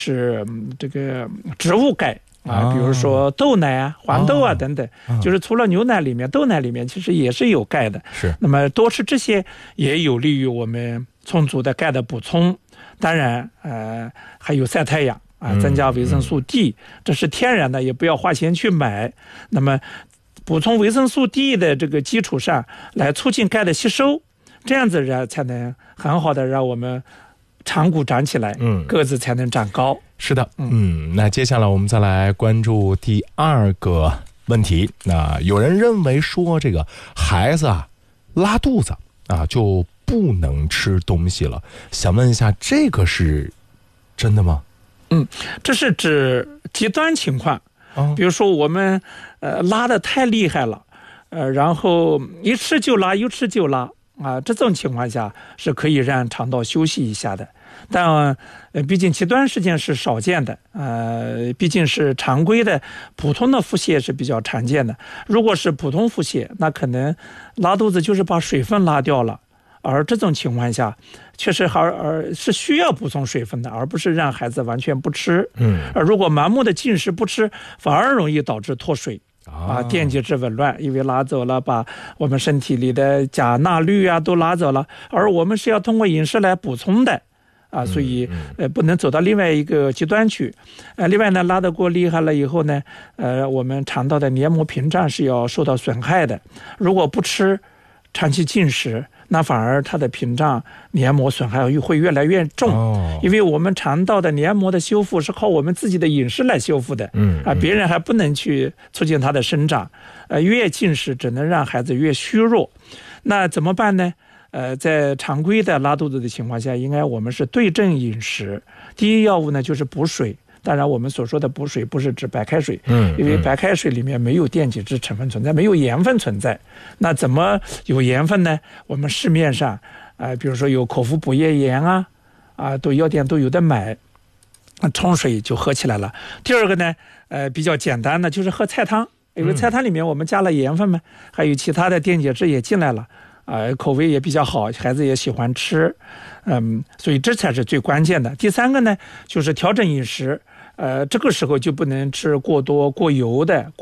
是这个植物钙比如说豆奶啊、黄豆啊等等，就是除了牛奶里面，豆奶里面其实也是有钙的。 是， 那么多吃这些也有利于我们充足的钙的补充。当然，还有晒太阳增加维生素 D，这是天然的，也不要花钱去买。那么补充维生素 D 的这个基础上，来促进钙的吸收，这样子才能很好的让我们长骨长起来，个子才能长高。 是的，那接下来我们再来关注第二个问题。那有人认为说这个孩子拉肚子就不能吃东西了，想问一下，这个是真的吗？ 这是指极端情况，比如说我们拉得太厉害了，然后一吃就拉，一吃就拉这种情况下是可以让肠道休息一下的。但毕竟极端事件是少见的，毕竟是常规的普通的腹泻是比较常见的。如果是普通腹泻，那可能拉肚子就是把水分拉掉了，而这种情况下确实是需要补充水分的，而不是让孩子完全不吃。而如果盲目的进食不吃，反而容易导致脱水电解质紊乱，因为拉走了把我们身体里的钾钠氯都拉走了，而我们是要通过饮食来补充的所以不能走到另外一个极端去。另外呢，拉得过厉害了以后呢，我们肠道的黏膜屏障是要受到损害的。如果不吃，长期进食，那反而它的屏障黏膜损害会越来越重。因为我们肠道的黏膜的修复是靠我们自己的饮食来修复的。别人还不能去促进它的生长。越进食只能让孩子越虚弱。那怎么办呢？在常规的拉肚子的情况下，应该我们是对症饮食。第一药物呢就是补水，当然我们所说的补水不是指白开水，因为白开水里面没有电解质成分存在，没有盐分存在。那怎么有盐分呢？我们市面上比如说有口服补液盐都药店都有的买，冲水就喝起来了。第二个呢比较简单的就是喝菜汤，因为菜汤里面我们加了盐分嘛，还有其他的电解质也进来了。口味也比较好，孩子也喜欢吃，所以这才是最关键的。第三个呢，就是调整饮食，这个时候就不能吃过多过油的。